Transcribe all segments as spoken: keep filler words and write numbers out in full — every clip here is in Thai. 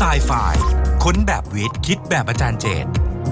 ายไฟค้นแบบวิทย์คิดแบบอาจารย์เจต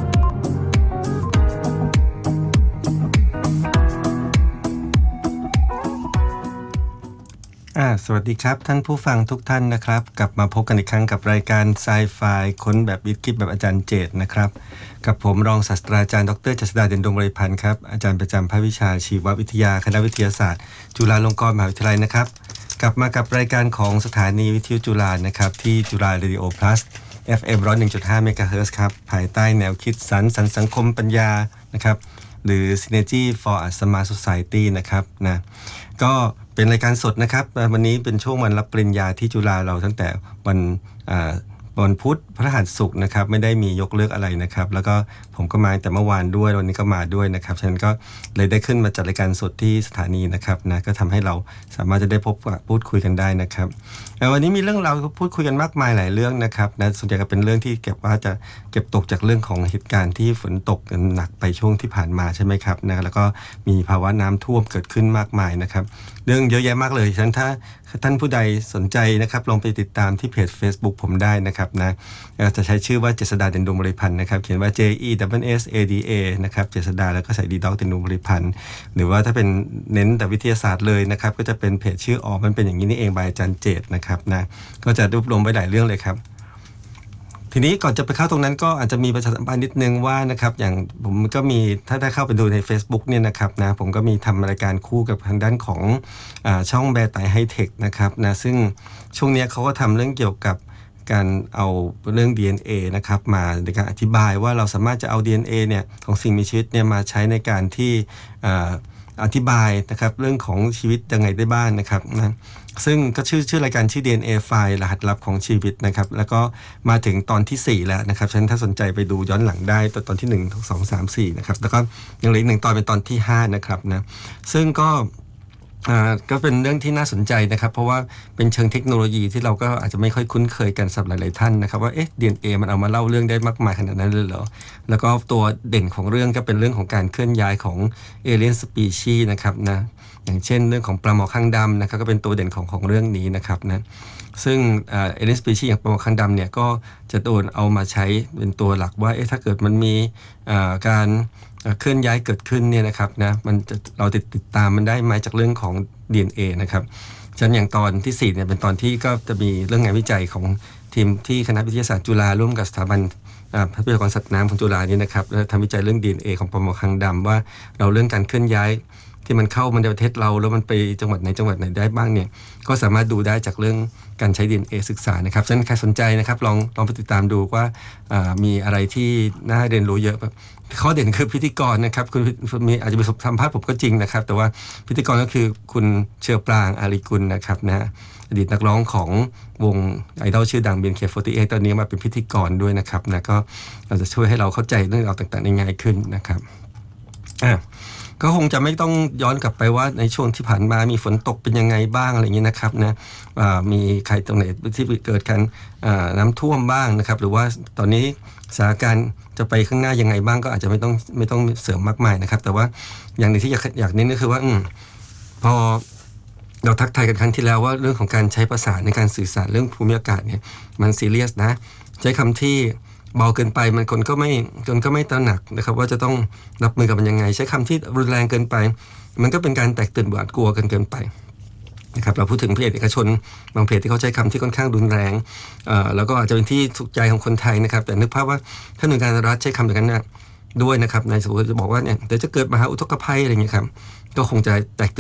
อ่าสวัสดีครับท่านผู้ฟังทุกท่านนะครับกลับมาพบกันอีกครั้งกับรายการไซไฟค้นแบบวิทย์คิดแบบอาจารย์เจตนะครับกับผมรองศาสตราจารย์ดรเจษฎาเด่นดวงบริพันธ์ครับอาจารย์ประจำภาควิชาชีววิทยาคณะวิทยาศาสตร์จุฬาลงกรณ์มหาวิทยาลัยนะครับกลับมากับรายการของสถานีวิทยุจุฬานะครับที่จุฬาเรดิโอ plus เอฟ เอ็ม หนึ่งศูนย์หนึ่งจุดห้า เมกะเฮิรตซ์ครับภายใต้แนวคิดสรรสรรค์สังคมปัญญานะครับหรือ Synergy for a Smart Society นะครับนะก็เป็นรายการสดนะครับวันนี้เป็นช่วงวันรับปริญญาที่จุฬาเราตั้งแต่วันวันพุธพฤหัสศุกร์นะครับไม่ได้มียกเลิกอะไรนะครับแล้วก็ผมก็มาแต่เมื่อวานด้วยวันนี้ก็มาด้วยนะครับฉะนั้นก็เลยได้ขึ้นมาจัดรายการสดที่สถานีนะครับนะก็ทำให้เราสามารถจะได้พบพูดคุยกันได้นะครับวันนี้มีเรื่องเราพูดคุยกันมากมายหลายเรื่องนะครับนะส่วนใหญ่ก็เป็นเรื่องที่เก็บว่าจะเก็บตกจากเรื่องของเหตุการณ์ที่ฝนตกกันหนักไปช่วงที่ผ่านมาใช่ไหมครับนะแล้วก็มีภาวะน้ำท่วมเกิดขึ้นมากมายนะครับเรื่องเยอะแยะมากเลยฉะนั้นถ้าท่านผู้ใดสนใจนะครับลองไปติดตามที่เพจ Facebook ผมได้นะครับนะจะใช้ชื่อว่าเจษฎาเด่นดวงบริพันธ์นะครับเขียนว่า J E S S A D A นะครับเจษฎาแล้วก็ใส่ดีด็อกเด่นดวงบริพันธ์หรือว่าถ้าเป็นเน้นแต่วิทยาศาสตร์เลยนะครับก็จะเป็นเพจชื่ออ๋อมันเป็นอย่างนี้นี่เองบายอาจารย์เจตนะครับนะก็จะรวบรวมไว้หลายเรื่องเลยครับทีนี้ก่อนจะไปเข้าตรงนั้นก็อาจจะมีประชาสัมพันธ์นิดนึงว่านะครับอย่างผมก็มีถ้าได้เข้าไปดูใน Facebook เนี่ยนะครับนะผมก็มีทำรายการคู่กับทางด้านของอ่าช่องแบร์ไตไฮเทคนะครับนะซึ่งช่วงนี้เขาก็ทำเรื่องเกี่ยวกับการเอาเรื่อง ดี เอ็น เอ นะครับมาในการอธิบายว่าเราสามารถจะเอา ดี เอ็น เอ เนี่ยของสิ่งมีชีวิตเนี่ยมาใช้ในการที่อ่าอธิบายนะครับเรื่องของชีวิตยังไงได้บ้าง น, นะครับนะซึ่งก็ชื่อชื่อรายการชื่อ ดี เอ็น เอ ไฟล์รหัสลับของชีวิตนะครับแล้วก็มาถึงตอนที่สี่แล้วนะครับฉะนั้นถ้าสนใจไปดูย้อนหลังได้ตอนตอนที่หนึ่ง สอง สาม สี่นะครับแล้วก็ยังเหลืออีกหนึ่งตอนเป็นตอนที่ห้านะครับนะซึ่งก็อ่าก็เป็นเรื่องที่น่าสนใจนะครับเพราะว่าเป็นเชิงเทคโนโลยีที่เราก็อาจจะไม่ค่อยคุ้นเคยกันสำหรับหลายๆท่านนะครับว่าเอ๊ะ ดี เอ็น เอ มันเอามาเล่าเรื่องได้มากมายขนาดนั้นเลยเหรอแล้วก็ตัวเด่นของเรื่องก็เป็นเรื่องของการเคลื่อนย้ายของเอเลียนสปีชีส์นะครับนะอย่างเช่นเรื่องของปลาหมอคางดำนะครับก็เป็นตัวเด่นของของเรื่องนี้นะครับนะซึ่งเอเลียนสปีชีส์อย่างปลาหมอคางดำเนี่ยก็จะโดนเอามาใช้เป็นตัวหลักว่าเอ๊ะถ้าเกิดมันมีการเคลื่อนย้ายเกิดขึ้นเนี่ยนะครับนะมันจะเราติดติดตามมันได้ไหมจากเรื่องของ ดี เอ็น เอ นะครับฉะนั้นอย่างตอนที่สี่เนี่ยเป็นตอนที่ก็จะมีเรื่องงานวิจัยของทีมที่คณะวิทยาศาสตร์จุฬาร่วมกับสถาบันทรัพยากรสัตว์น้ำของจุฬานี่นะครับทำวิจัยเรื่อง ดี เอ็น เอ ของปลาหมอคางดำว่าเราเรื่องการเคลื่อนย้ายที่มันเข้ามาในประเทศเราแล้วมันไปจังหวัดไหนจังหวัดไหนได้บ้างเนี่ยก็สามารถดูได้จากเรื่องการใช้ ดี เอ็น เอ ศึกษานะครับฉะนั้นใครสนใจนะครับลองลองไปติดตามดูว่ามีอะไรที่น่าเรียนรู้เยอะข้อเด่นคือพิธีกรนะครับคุณมีอาจจะมีสัมภาษณ์ผมก็จริงนะครับแต่ว่าพิธีกรก็คือคุณเชอปรางอารีกุลนะครับนะอดีตนักร้องของวงไอดอลชื่อดัง บี เอ็น เค สี่สิบแปด ตอนนี้มาเป็นพิธีกรด้วยนะครับนะก็เราจะช่วยให้เราเข้าใจเรื่องราวต่างๆได้ง่ายขึ้นนะครับอ่ะก็คงจะไม่ต้องย้อนกลับไปว่าในช่วงที่ผ่านมามีฝนตกเป็นยังไงบ้างอะไรอย่างนี้นะครับนะมีใครตรงไหนที่เกิดการน้ำท่วมบ้างนะครับหรือว่าตอนนี้สถานการณ์จะไปข้างหน้ายังไงบ้างก็อาจจะไม่ต้องไม่ต้องเสริมมากมายนะครับแต่ว่าอย่างหนึ่งที่อยากอยากเน้นก็คือว่าอืพอเราทักทายกันครั้งที่แล้วว่าเรื่องของการใช้ภาษาในการสื่อสารเรื่องภูมิอากาศเนี่ยมันซีเรียสนะใช้คำที่เบาเกินไปมันคนก็ไม่คนก็ไม่ตระหนักนะครับว่าจะต้องรับมือกับมันยังไงใช้คำที่รุนแรงเกินไปมันก็เป็นการแตกตื่นหวาดกลัวกันเกินไปนะครับเราพูดถึงเพจเอกชนบางเพจที่เขาใช้คำที่ค่อนข้างรุนแรงแล้วก็อาจจะเป็นที่ถูกใจของคนไทยนะครับแต่นึกภาพว่าถ้าหน่วยงานรัฐใช้คำอย่างนั้นนะด้วยนะครับนายสมมติจะบอกว่าเนี่ยเดี๋ยวจะเกิดมหาอุทกภัยอะไรอย่างเงี้ยครับก็คงจะแตก